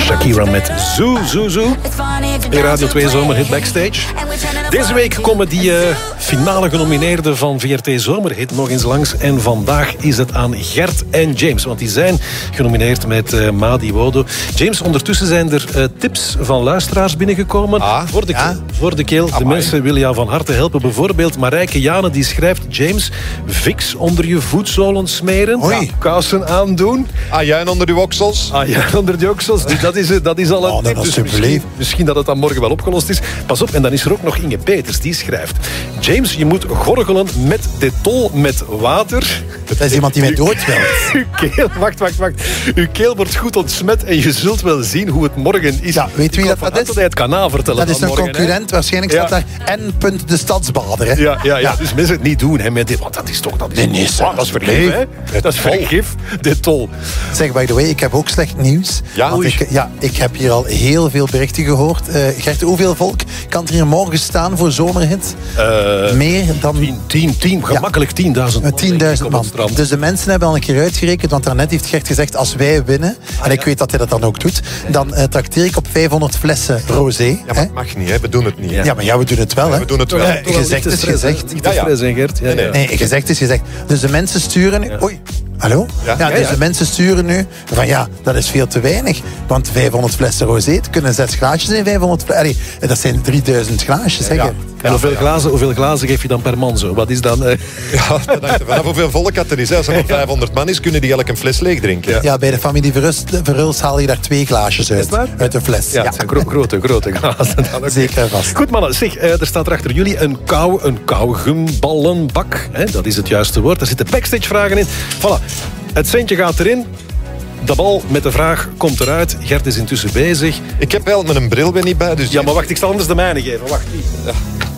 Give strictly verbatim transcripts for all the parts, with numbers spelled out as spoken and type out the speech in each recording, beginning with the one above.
Shakira met Zoo, Zoo, Zoo. In Radio twee Zomerhit Backstage. Deze week komen die uh, finale genomineerden van V R T Zomerhit nog eens langs. En vandaag is het aan Gert en James. Want die zijn genomineerd met uh, Madi Wodo. James, ondertussen zijn er uh, tips van luisteraars binnengekomen. Ah, voor de, ja. voor de keel. De mensen willen jou van harte helpen. Bijvoorbeeld Marijke Jane die schrijft... James, Vicks onder je voetzolen smeren. Ja, kousen aandoen. Ajuin onder je oksels. Ajuin onder je oksels. Dat is, dat is al een oh, tip. Dus misschien, misschien dat het dan morgen wel opgelost is. Pas op, en dan is er ook nog Inge Peters. Die schrijft... James, je moet gorgelen met detol met water. Dat is iemand die mij dood wil. Uw keel, wacht, wacht, wacht. Uw keel wordt goed ontsmet en je zult wel zien hoe het morgen is. Ja, weet wie dat, dat is? Dat hij het kan navertellen. Dat is een morgen, concurrent. Hè? Waarschijnlijk staat ja. daar N. de Stadsbader. Hè? Ja, ja, ja, ja. Dus mensen het niet doen. Hè, met dit, want dat is toch... Dat is, nee, nee, oh, dat is vergif, hè? Dat is vergif. Detol. Zeg, by the way, ik heb ook slecht nieuws. Ja, want ik, ja, ik heb hier al heel veel berichten gehoord. Uh, Gert, hoeveel volk kan er hier morgen staan voor Zomerhit? Uh, Meer dan... Tien, tien, tien gemakkelijk ja. tienduizend man. tienduizend man. Dus de mensen hebben al een keer uitgerekend, want daarnet heeft Gert gezegd, als wij winnen, ah, en ik ja. weet dat hij dat dan ook doet, dan uh, trakteer ik op vijfhonderd flessen rosé. Ja, maar het mag niet, hè? We doen het niet. Hè? Ja, maar ja, we doen het wel. Ja, hè? we doen het wel. Uh, gezegd is gezegd. Niet te fris, hè, Gert? Ja, ja. Nee, gezegd is gezegd. Dus de mensen sturen nu... Ja. Oei. Hallo? Ja, ja, dus ja, ja. de mensen sturen nu van ja, dat is veel te weinig. Want vijfhonderd flessen rosé, het kunnen zes glaasjes in vijfhonderd flessen. Allee, dat zijn drieduizend glaasjes. Ja, ja. En hoeveel, ja. glazen, hoeveel glazen geef je dan per man zo? Wat is dan... Uh... Ja, dat dacht ik vanaf hoeveel volk het er is. Als er nog vijfhonderd man is, kunnen die elk een fles leeg drinken. Ja, ja bij de familie Verhulst haal je daar twee glaasjes uit. Uit een fles. Ja, ja. Gro- grote, grote glazen. Dan zeker vast. Goed mannen, zeg, uh, er staat er achter jullie een kou, een kauwgumballenbak. Hè, dat is het juiste woord. Daar zitten backstage vragen in. Voilà. Het centje gaat erin. De bal met de vraag komt eruit. Gert is intussen bezig. Ik heb wel met een bril ben niet bij. Dus ja, maar wacht, ik zal anders de mijne geven. Wacht. Ja,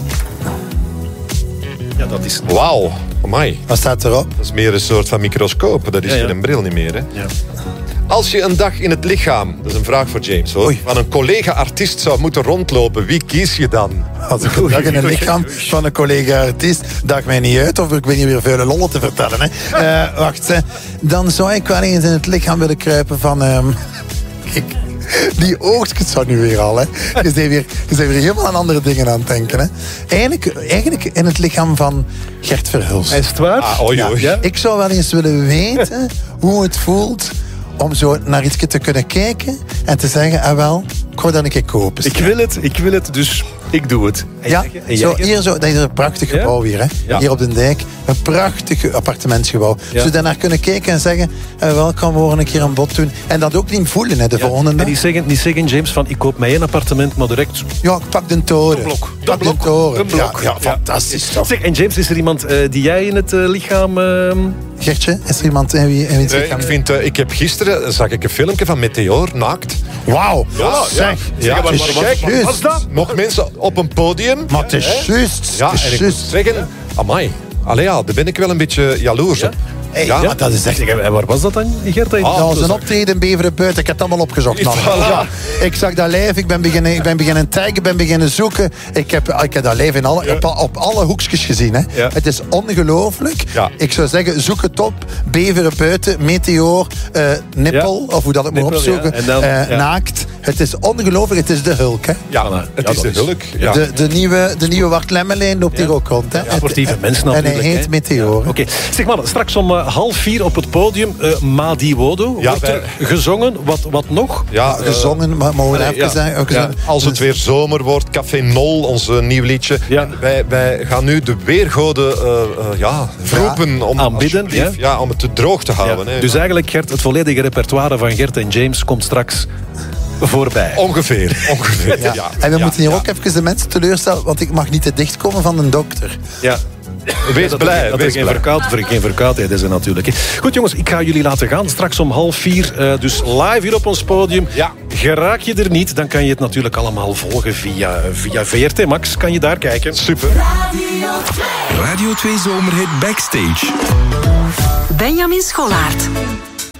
ja dat is... Wauw. Amai. Wat staat erop? Dat is meer een soort van microscoop. Dat is ja, ja. geen bril niet meer. Hè? Ja. Als je een dag in het lichaam, dat is een vraag voor James hoor, Oei. van een collega-artiest zou moeten rondlopen, wie kies je dan? Als ik een dag in het lichaam van een collega-artiest, daagt mij niet uit, of ik weet niet weer veel lollen te vertellen. Hè. Uh, wacht, hè. Dan zou ik wel eens in het lichaam willen kruipen van... Um, kijk, die oogstjes zou nu weer al, hè. Je bent weer, je bent weer helemaal aan andere dingen aan het denken, hè. Eigenlijk, eigenlijk in het lichaam van Gert Verhulst. Is het waar? Ah, oei, oei. Ja. Ik zou wel eens willen weten hoe het voelt om zo naar iets te kunnen kijken en te zeggen, ah wel, ik wou dat een keer kopen. Ik wil het, ik wil het, dus ik doe het. En ja, jij, zo, hier zo, dat is een prachtig gebouw ja? hier, hè? Ja. Hier op de dijk. Een prachtig appartementsgebouw. Ja. Zo daarnaar kunnen kijken en zeggen, ah, wel, kan we een keer een bod doen. En dat ook niet voelen, hè, de ja. volgende dag. En niet zeggen, niet zeggen, James, van ik koop mij een appartement, maar direct... Ja, ik pak de toren. Een blok. Pak de toren. Een blok. Ja, ja, fantastisch toch. Zeg, en James, is er iemand uh, die jij in het uh, lichaam... Uh... Gertje, is er iemand in wie, in wie het nee, lichaam... Ik, vind, uh, ik heb gisteren, zag ik een filmpje van Meteor, naakt. Wauw. Ja, zeg. Ja, ja, is wat was dat? Nog mensen op een podium. Maar het is juist. Ja, en ik moet zeggen, amai. Allee ja, daar ben ik wel een beetje jaloers op. Ja? Hey, ja, ja, dat is echt... En waar was dat dan, Gert? Ah, dat was een optreden in Beveren-Buiten. Ik heb het allemaal opgezocht. Man. Voilà. Ja, ik zag dat live. Ik ben beginnen, ik ben beginnen taggen, ik ben beginnen zoeken. Ik heb, ik heb dat live in alle, ja. op, op alle hoekjes gezien. Hè. Ja. Het is ongelooflijk. Ja. Ik zou zeggen, zoek het op. Beveren-Buiten, Meteor, uh, Nippel, ja. of hoe dat het moet opzoeken. Ja. Dan, uh, ja. Naakt. Het is ongelooflijk. Het is de Hulk. Hè. Ja, nou, het ja, is de is... Hulk. Ja. De, de nieuwe, de nieuwe Wart Lemmelijn loopt ja. hier ook rond. Hè. Ja, sportieve het, mensen natuurlijk. En hij heet hè. Meteor. Ja. Oké. Okay. Zeg maar, straks om uh, half vier op het podium, uh, Madi Wodo. Ja, wordt er wij... gezongen. Wat, wat nog? Ja, uh, gezongen, maar mogen we even ja. zeggen. Ja. Als het weer zomer wordt, Café Nol, ons uh, nieuw liedje. Ja. Wij, wij gaan nu de weergoden uh, uh, ja, roepen om, aanbidden, ja? Ja, om het te droog te houden. Ja. Hè. Dus eigenlijk, Gert, het volledige repertoire van Gert en James komt straks voorbij. Ongeveer. ongeveer. Ja. Ja. En we ja. moeten hier ja. ook even de mensen teleurstellen, want ik mag niet te dicht komen van een dokter. Ja. Wees ja, blij. Dat er geen, verkoud, geen verkoudheid is er natuurlijk. Goed jongens, ik ga jullie laten gaan. Straks om half vier, uh, dus live hier op ons podium. Ja. Geraak je er niet, dan kan je het natuurlijk allemaal volgen via, via V R T Max. Kan je daar kijken. Super. Radio twee, Radio twee Zomerhit Backstage. Benjamin Scholaert.